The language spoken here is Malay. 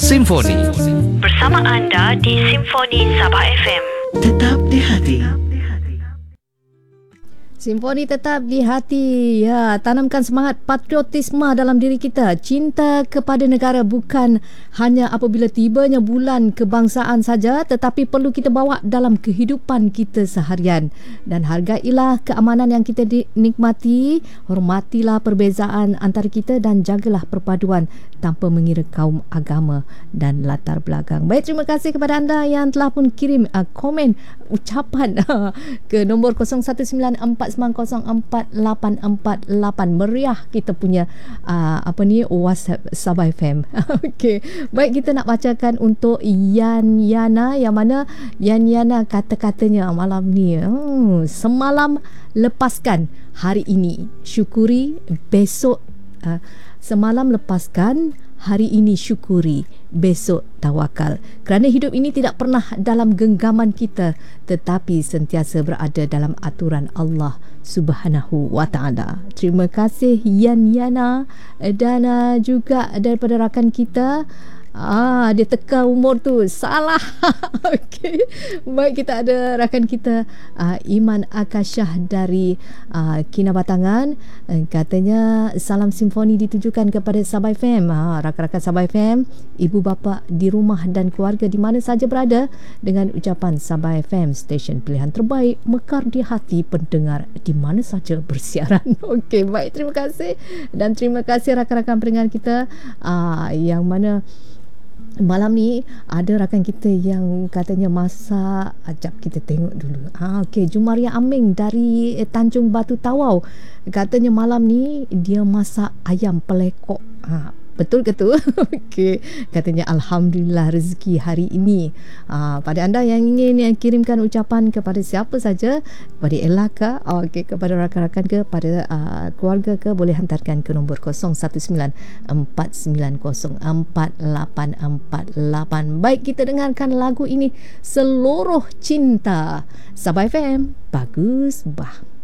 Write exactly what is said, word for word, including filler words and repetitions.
Simfoni. Bersama anda di Simfoni Sabah F M. Tetap di hati. Simfoni tetap di hati. Ya, tanamkan semangat patriotisme dalam diri kita. Cinta kepada negara bukan hanya apabila tibanya bulan kebangsaan saja, tetapi perlu kita bawa dalam kehidupan kita seharian. Dan hargailah keamanan yang kita nikmati, hormatilah perbezaan antara kita dan jagalah perpaduan tanpa mengira kaum, agama dan latar belakang. Baik, terima kasih kepada anda yang telah pun kirim uh, komen, ucapan uh, ke nombor kosong satu sembilan empat sembilan kosong empat lapan empat lapan. Meriah kita punya uh, apa ni WhatsApp Sabah F M. Okey, baik, kita nak bacakan untuk Yan Yana, yang mana Yan Yana kata-katanya malam ni, hmm, semalam lepaskan, hari ini syukuri, besok uh, semalam lepaskan, hari ini syukuri, besok tawakal. Kerana hidup ini tidak pernah dalam genggaman kita, tetapi sentiasa berada dalam aturan Allah Subhanahu wa ta'ala. Terima kasih Yan Yana. Dan uh, juga daripada rakan kita, Ah, dia teka umur tu. Salah. Okey. Baik, kita ada rakan kita uh, Iman Akasyah dari uh, Kinabatangan. Uh, katanya salam simfoni ditujukan kepada Sabah F M. Ha, rakan-rakan Sabah F M, ibu bapa di rumah dan keluarga di mana saja berada, dengan ucapan Sabah F M, stesen pilihan terbaik, mekar di hati pendengar di mana saja bersiaran. Okey, baik, terima kasih. Dan terima kasih rakan-rakan pendengar kita uh, yang mana malam ni ada rakan kita yang katanya masak. Ajak kita tengok dulu. Ah, okey, Jumaria Aming dari eh, Tanjung Batu Tawau. Katanya malam ni dia masak ayam pelekok. Ah, betul ke tu? Okey, katanya alhamdulillah rezeki hari ini. Ah, pada anda yang ingin yang kirimkan ucapan kepada siapa saja, kepada Ella ke, okey, kepada rakan-rakan ke, pada uh, keluarga ke, boleh hantarkan ke nombor kosong satu sembilan empat sembilan kosong empat lapan empat lapan. Baik, kita dengarkan lagu ini, Seluruh Cinta. Sabah F M, bagus bah.